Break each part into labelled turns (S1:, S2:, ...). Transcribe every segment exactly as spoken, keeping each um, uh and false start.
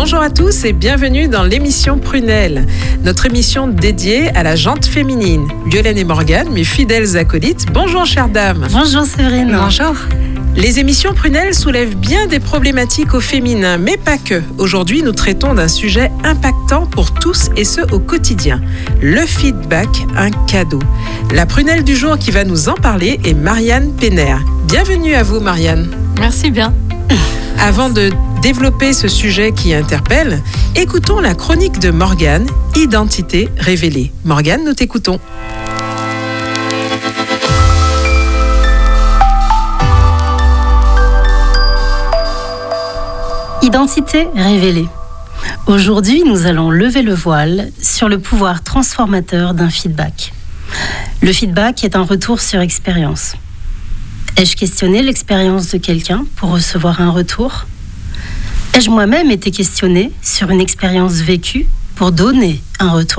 S1: Bonjour à tous et bienvenue dans l'émission Prunelle, notre émission dédiée à la jante féminine. Violaine et Morgane, mes fidèles acolytes. Bonjour chères dames.
S2: Bonjour Séverine.
S3: Bonjour.
S1: Les émissions Prunelle soulèvent bien des problématiques au féminin, mais pas que. Aujourd'hui, nous traitons d'un sujet impactant pour tous et ce au quotidien. Le feedback, un cadeau. La Prunelle du jour qui va nous en parler est Marianne Penner. Bienvenue à vous Marianne.
S3: Merci bien.
S1: Avant de développer ce sujet qui interpelle, écoutons la chronique de Morgane, Identité révélée. Morgane, nous t'écoutons.
S2: Identité révélée. Aujourd'hui, nous allons lever le voile sur le pouvoir transformateur d'un feedback. Le feedback est un retour sur expérience. Ai-je questionné l'expérience de quelqu'un pour recevoir un retour ? Ai-je moi-même été questionnée sur une expérience vécue pour donner un retour ?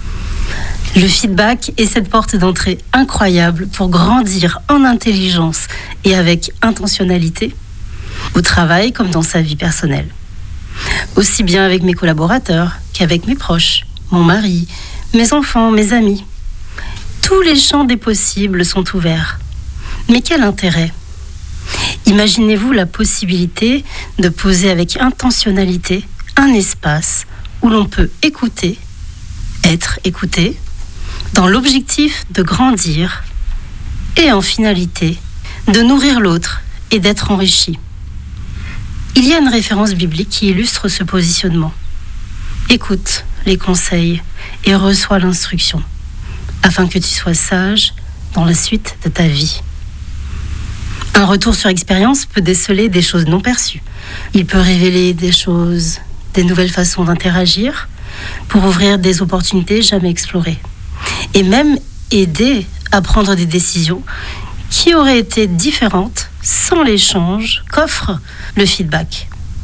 S2: Le feedback est cette porte d'entrée incroyable pour grandir en intelligence et avec intentionnalité, au travail comme dans sa vie personnelle. Aussi bien avec mes collaborateurs qu'avec mes proches, mon mari, mes enfants, mes amis. Tous les champs des possibles sont ouverts. Mais quel intérêt ? Imaginez-vous la possibilité de poser avec intentionnalité un espace où l'on peut écouter, être écouté, dans l'objectif de grandir et en finalité de nourrir l'autre et d'être enrichi. Il y a une référence biblique qui illustre ce positionnement. Écoute les conseils et reçois l'instruction, afin que tu sois sage dans la suite de ta vie. Un retour sur expérience peut déceler des choses non perçues. Il peut révéler des choses, des nouvelles façons d'interagir pour ouvrir des opportunités jamais explorées. Et même aider à prendre des décisions qui auraient été différentes sans l'échange qu'offre le feedback.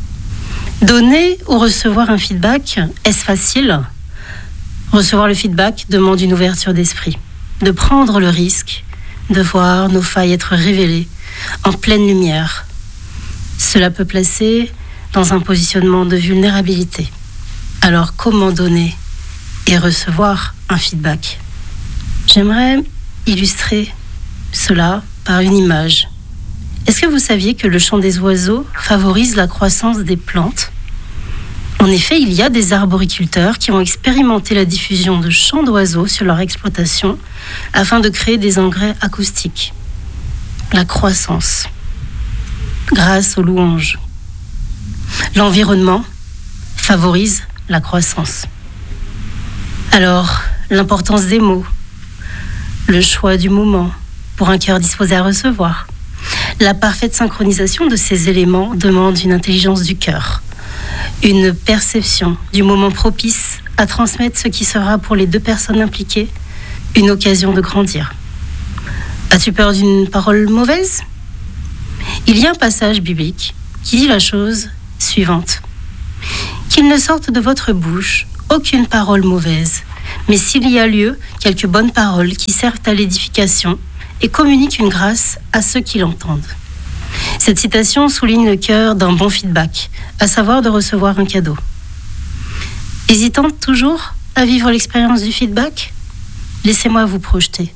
S2: Donner ou recevoir un feedback, est-ce facile ? Recevoir le feedback demande une ouverture d'esprit, de prendre le risque de voir nos failles être révélées en pleine lumière. Cela peut placer dans un positionnement de vulnérabilité. Alors comment donner et recevoir un feedback ? J'aimerais illustrer cela par une image. Est-ce que vous saviez que le chant des oiseaux favorise la croissance des plantes ? En effet, il y a des arboriculteurs qui ont expérimenté la diffusion de chants d'oiseaux sur leur exploitation afin de créer des engrais acoustiques. La croissance, grâce aux louanges. L'environnement favorise la croissance. Alors, l'importance des mots, le choix du moment pour un cœur disposé à recevoir. La parfaite synchronisation de ces éléments demande une intelligence du cœur, une perception du moment propice à transmettre ce qui sera pour les deux personnes impliquées une occasion de grandir. As-tu peur d'une parole mauvaise ? Il y a un passage biblique qui dit la chose suivante. Qu'il ne sorte de votre bouche aucune parole mauvaise, mais s'il y a lieu, quelques bonnes paroles qui servent à l'édification et communiquent une grâce à ceux qui l'entendent. Cette citation souligne le cœur d'un bon feedback, à savoir de recevoir un cadeau. Hésitant toujours à vivre l'expérience du feedback ? Laissez-moi vous projeter.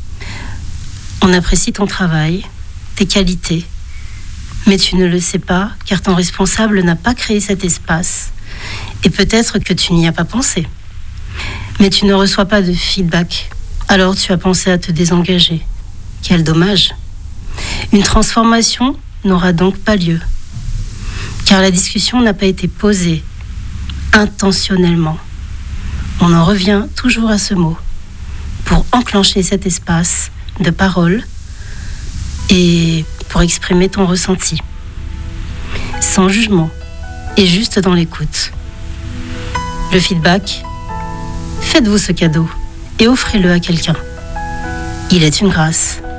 S2: On apprécie ton travail, tes qualités, mais tu ne le sais pas car ton responsable n'a pas créé cet espace et peut-être que tu n'y as pas pensé. Mais tu ne reçois pas de feedback, alors tu as pensé à te désengager. Quel dommage. Une transformation n'aura donc pas lieu, car la discussion n'a pas été posée intentionnellement. On en revient toujours à ce mot, pour enclencher cet espace de parole et pour exprimer ton ressenti, sans jugement et juste dans l'écoute. Le feedback, faites-vous ce cadeau et offrez-le à quelqu'un. Il est une grâce.